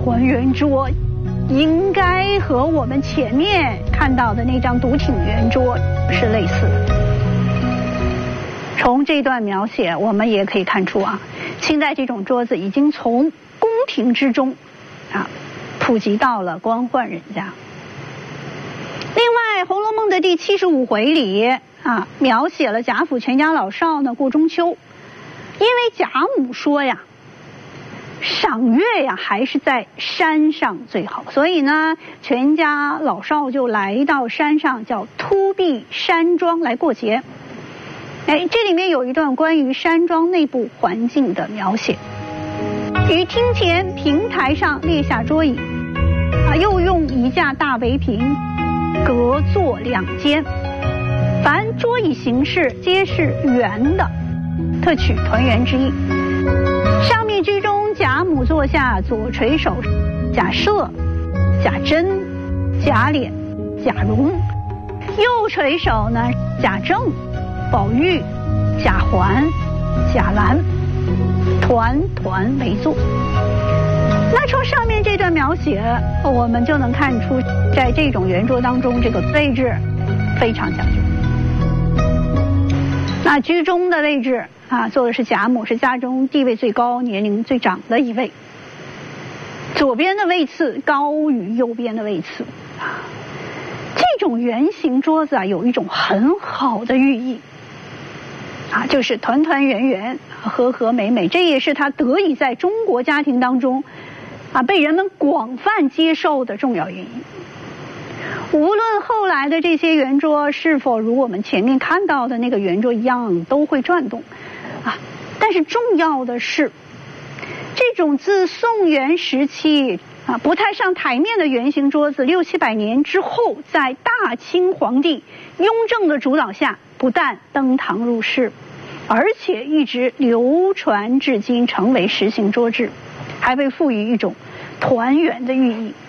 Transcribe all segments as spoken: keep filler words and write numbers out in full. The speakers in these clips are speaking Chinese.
团圆桌应该和我们前面看到的那张独挺圆桌是类似的。从这段描写我们也可以看出啊，清代这种桌子已经从宫廷之中啊普及到了官宦人家。另外，《红楼梦》的第七十五回里啊，描写了贾府全家老少呢过中秋，因为贾母说呀，赏月呀还是在山上最好，所以呢，全家老少就来到山上，叫突壁山庄来过节。哎，这里面有一段关于山庄内部环境的描写。于厅前平台上列下桌椅，啊，又用一架大围屏，隔坐两间。凡桌椅形式皆是圆的，特取团圆之意。上面居中，贾母坐下，左垂手贾赦、贾珍、贾琏、贾蓉；右垂手呢，贾政、宝玉、贾环、贾兰，团团围坐。那从上面这段描写，我们就能看出，在这种圆桌当中，这个位置非常讲究。那居中的位置啊，坐的是贾母，是家中地位最高、年龄最长的一位。左边的位次高于右边的位次。这种圆形桌子啊，有一种很好的寓意啊，就是团团圆圆、和和美美，这也是它得以在中国家庭当中啊被人们广泛接受的重要原因。无论后来的这些圆桌是否如我们前面看到的那个圆桌一样都会转动啊，但是重要的是，这种自宋元时期啊不太上台面的圆形桌子，六七百年之后，在大清皇帝雍正的主导下，不但登堂入室，而且一直流传至今，成为实行桌制，还被赋予一种团圆的寓意。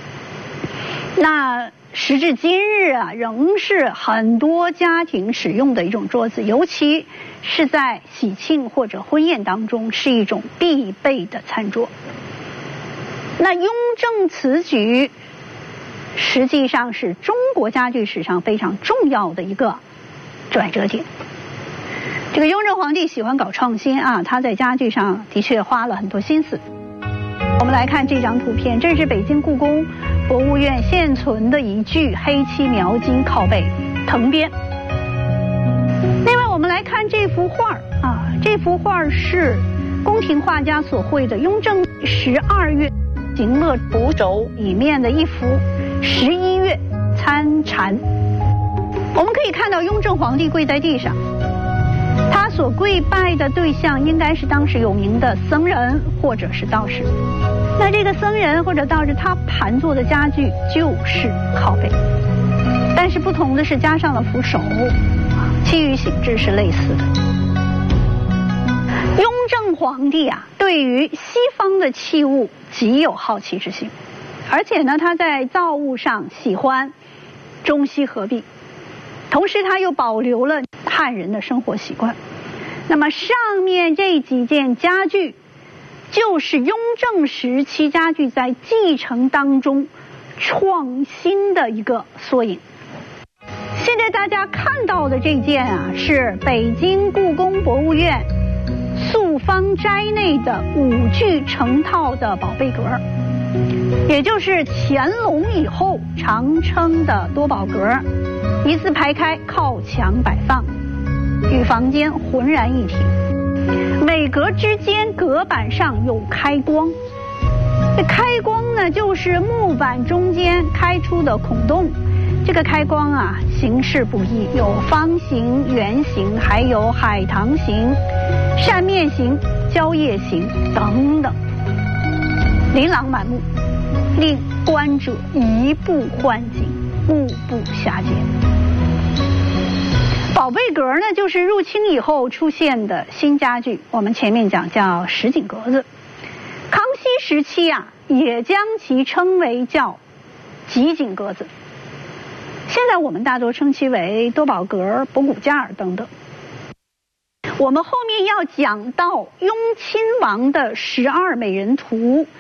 那时至今日啊，仍是很多家庭使用的一种桌子，尤其是在喜庆或者婚宴当中，是一种必备的餐桌。那雍正此举实际上是中国家具史上非常重要的一个转折点。这个雍正皇帝喜欢搞创新啊，他在家具上的确花了很多心思。我们来看这张图片，这是北京故宫博物院现存的一具黑漆描金靠背藤编。另外我们来看这幅画啊，这幅画是宫廷画家所绘的雍正十二月行乐图轴里面的一幅十一月参禅。我们可以看到雍正皇帝跪在地上，他所跪拜的对象应该是当时有名的僧人或者是道士。那这个僧人或者道士他盘坐的家具就是靠背，但是不同的是加上了扶手，其余形制是类似的。雍正皇帝啊，对于西方的器物极有好奇之心，而且呢，他在造物上喜欢中西合璧，同时他又保留了汉人的生活习惯。那么上面这几件家具，就是雍正时期家具在继承当中创新的一个缩影。现在大家看到的这件啊，是北京故宫博物院塑方斋内的五具成套的宝贝阁，也就是乾隆以后常称的多宝阁，一字排开，靠墙摆放，与房间浑然一体。每格之间隔板上有开光，这开光呢，就是木板中间开出的孔洞。这个开光啊，形式不一，有方形、圆形，还有海棠形、扇面形、蕉叶形等等，琳琅满目，令观者一步欢景，目不暇接。宝贝阁呢，就是入清以后出现的新家具，我们前面讲叫什锦阁子。康熙时期啊，也将其称为叫集锦阁子。现在我们大多称其为多宝阁、博古架等等。我们后面要讲到雍亲王的十二美人图，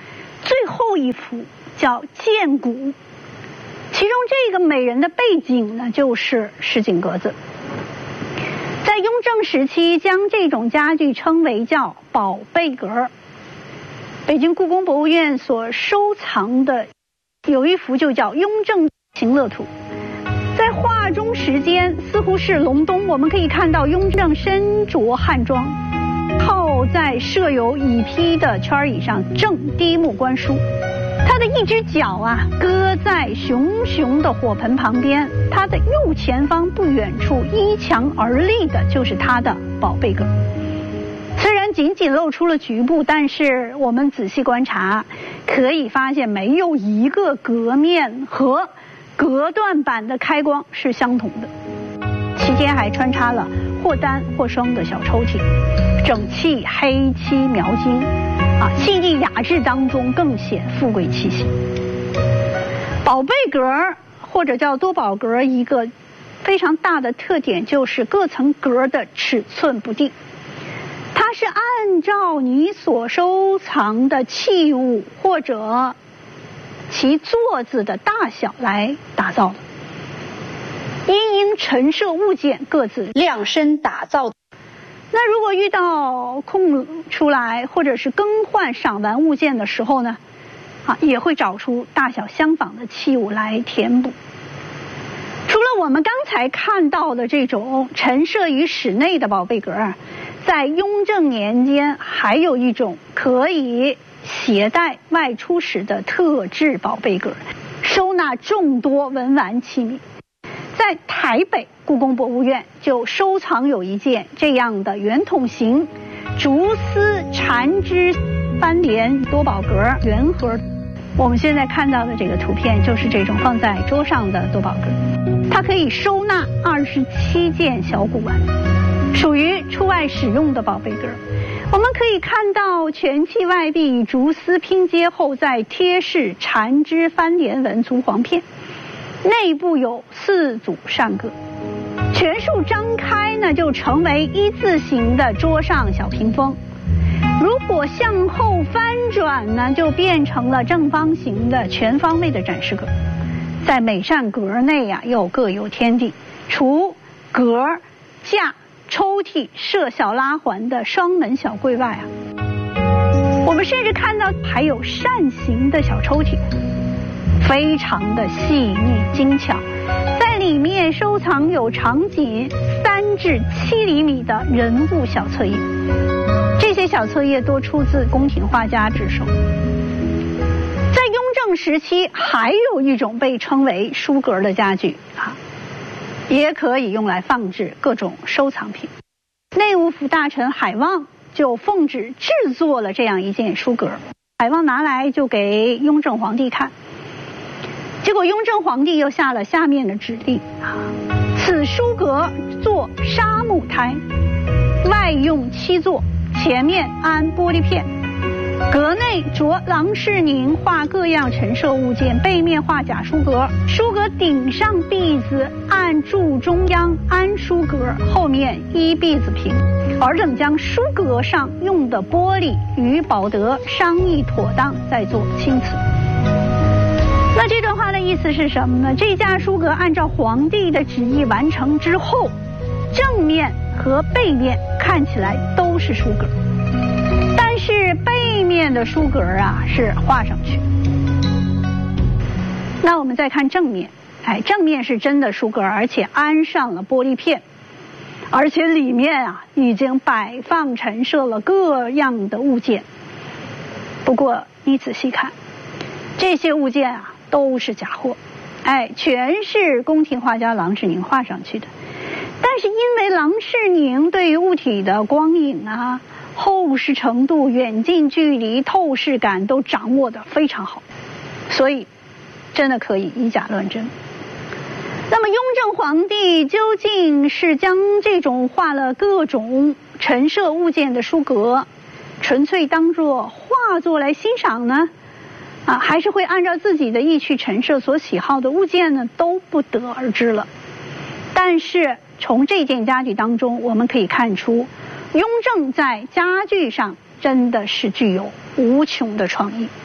最后一幅叫剑骨，其中这个美人的背景呢就是什锦阁子。在雍正时期，将这种家具称为叫宝贝阁。北京故宫博物院所收藏的有一幅就叫《雍正行乐图》，在画中时间似乎是隆冬，我们可以看到雍正身着汉装，靠在设有椅披的圈椅上，正低目观书。他的一只脚啊搁在熊熊的火盆旁边，他的右前方不远处依墙而立的就是他的宝贝阁。虽然仅仅露出了局部，但是我们仔细观察，可以发现没有一个阁面和隔断板的开光是相同的，期间还穿插了或单或双的小抽屉，整器黑漆描金，啊，气丽雅致当中更显富贵气息。宝贝阁或者叫多宝阁，一个非常大的特点就是各层阁的尺寸不定，它是按照你所收藏的器物或者其座子的大小来打造的，因应陈设物件各自量身打造的。那如果遇到空出来或者是更换赏玩物件的时候呢，啊，也会找出大小相仿的器物来填补。除了我们刚才看到的这种陈设于室内的宝贝阁，在雍正年间还有一种可以携带外出时的特制宝贝阁，收纳众多文玩器皿。在台北故宫博物院就收藏有一件这样的圆筒形竹丝缠枝斑联多宝阁圆盒。我们现在看到的这个图片就是这种放在桌上的多宝阁，它可以收纳二十七件小古玩，属于出外使用的宝贝阁。我们可以看到全器外壁以竹丝拼接后再贴饰缠枝翻联纹足黄片，内部有四组扇阁，全数张开呢就成为一字形的桌上小屏风，如果向后翻转呢就变成了正方形的全方位的展示阁。在每扇阁内啊又各有天地，除阁架抽屉设小拉环的双门小柜外啊，我们甚至看到还有扇形的小抽屉，非常的细腻精巧，在里面收藏有长仅三至七厘米的人物小册页，这些小册页多出自宫廷画家之手。在雍正时期还有一种被称为书阁的家具啊，也可以用来放置各种收藏品。内务府大臣海望就奉旨制作了这样一件书阁，海望拿来就给雍正皇帝看，结果雍正皇帝又下了下面的指令啊，此书阁做纱木胎，外用漆座，前面安玻璃片，阁内着郎世宁画各样陈设物件，背面画假书阁，书阁顶上篦子按柱中央安书阁，后面依篦子平，尔等将书阁上用的玻璃与保德商议妥当，再做青瓷。那这段话的意思是什么呢？这架书阁按照皇帝的旨意完成之后，正面和背面看起来都是书阁，但是背面的书阁啊是画上去。那我们再看正面，哎，正面是真的书阁，而且安上了玻璃片，而且里面啊已经摆放陈设了各样的物件。不过你仔细看，这些物件啊都是假货，哎，全是宫廷画家郎世宁画上去的。但是因为郎世宁对于物体的光影啊、厚实程度、远近距离、透视感都掌握得非常好，所以真的可以以假乱真。那么雍正皇帝究竟是将这种画了各种陈设物件的书阁纯粹当作画作来欣赏呢？啊，还是会按照自己的意去陈设所喜好的物件呢？都不得而知了。但是从这件家具当中，我们可以看出，雍正在家具上真的是具有无穷的创意。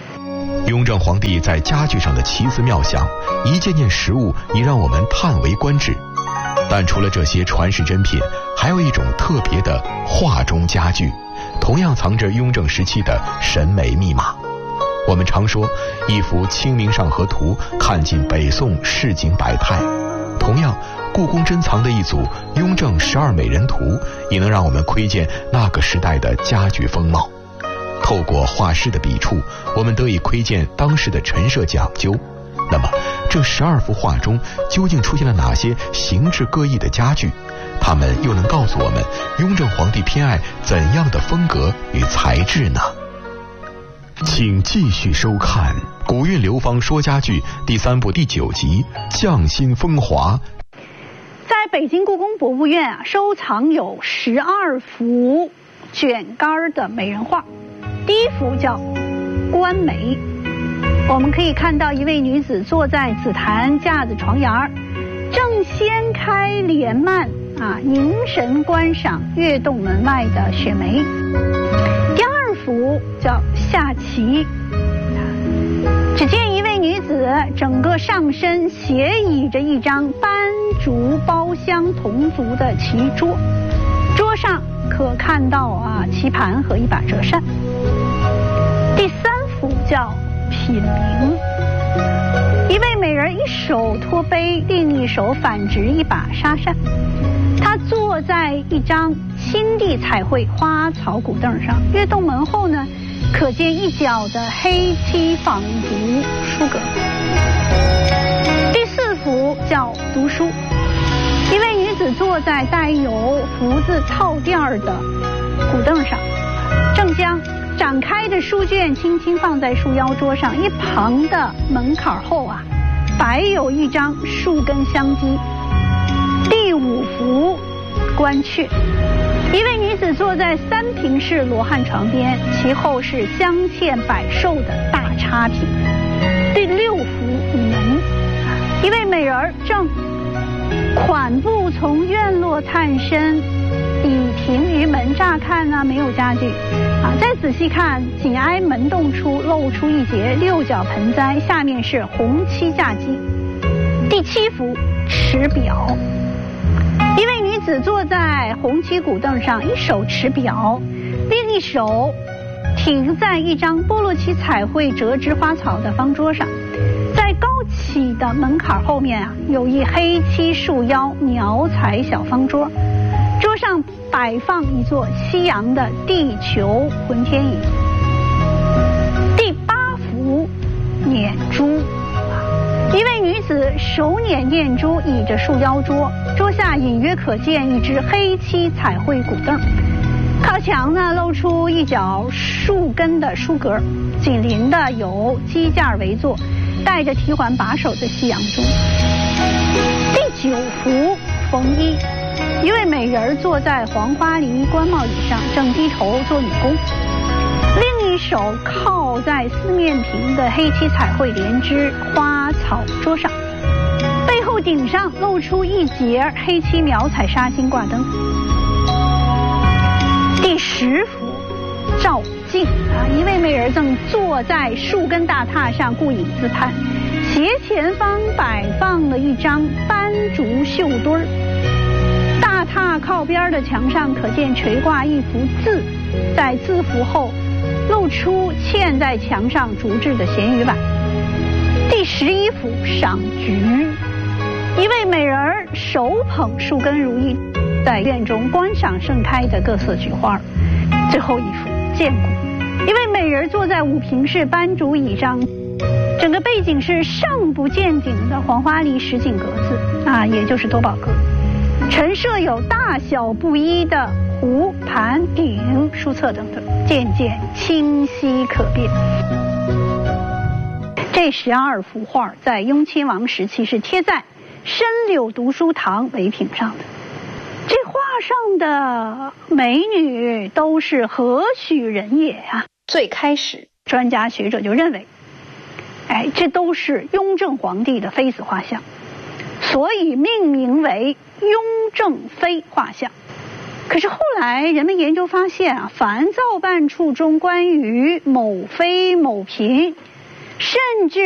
雍正皇帝在家具上的奇思妙想，一件件实物已让我们叹为观止。但除了这些传世珍品，还有一种特别的画中家具，同样藏着雍正时期的审美密码。我们常说一幅《清明上河图》看尽北宋市井百态，同样故宫珍藏的一组《雍正十二美人图》也能让我们窥见那个时代的家具风貌。透过画师的笔触，我们得以窥见当时的陈设讲究。那么这十二幅画中究竟出现了哪些形制各异的家具？它们又能告诉我们雍正皇帝偏爱怎样的风格与材质呢？请继续收看《古韵流芳说家具》第三部第九集《匠心风华》。 在北京故宫博物院啊，收藏有十二幅卷杆的美人画。第一幅叫《观梅》，我们可以看到一位女子坐在紫檀架子床沿儿，正掀开帘幔啊，凝神观赏跃动门外的雪梅。第二幅叫下棋，只见一位女子整个上身斜倚着一张斑竹包厢铜足的棋桌，桌上可看到啊棋盘和一把折扇。第三幅叫品茗，一位美人一手托杯，另一手反执一把纱扇，她坐在一张青地彩绘花草古凳上，跃动门后呢，可见一角的黑漆仿竹书阁。第四幅叫读书，一位女子坐在带有福字套垫的古凳上，正将展开的书卷轻轻放在束腰桌上，一旁的门槛后啊，摆有一张树根香几。第五幅观雀，一位女子坐在三平式罗汉床边，其后是镶嵌百寿的大插屏。第六幅午门，一位美人正款步从院落探身，倚亭于门，乍看呢没有家具啊，再仔细看，紧挨门洞处露出一截六角盆栽，下面是红漆架机。第七幅持表，一位女子坐在红漆古凳上，一手持表，另一手停在一张菠萝漆彩绘折枝花草的方桌上。在高起的门槛后面啊，有一黑漆束腰描彩小方桌，桌上摆放一座西洋的地球浑天仪。第八幅捻珠，一位女子手捻念珠，倚着束腰桌，桌下隐约可见一只黑漆彩绘古凳，靠墙呢露出一角树根的书阁，紧邻的有机架围坐，带着提环把手的西洋钟。第九幅缝衣，一位美人坐在黄花梨官帽椅上，正低头做女工，另一手靠在四面屏的黑漆彩绘莲枝花草桌上，背后顶上露出一截黑漆描彩纱巾挂灯。第十幅照镜啊，一位美人正坐在树根大榻上顾影自叹，斜前方摆放了一张斑竹绣墩儿，大榻靠边的墙上可见垂挂一幅字，在字符后露出嵌在墙上竹制的咸鱼板。第十一幅赏菊，一位美人手捧树根如意，在院中观赏盛开的各色菊花。最后一幅剑骨，一位美人坐在五平式斑竹椅上，整个背景是上不见顶的黄花梨实景格子啊，也就是多宝格，陈设有大小不一的壶盘鼎书册等等，渐渐清晰可辨。这十二幅画在雍亲王时期是贴在深柳读书堂围屏上的。这画上的美女都是何许人也啊？最开始专家学者就认为，哎，这都是雍正皇帝的妃子画像，所以命名为雍正妃画像。可是后来人们研究发现啊，凡造办处中关于某妃某嫔甚至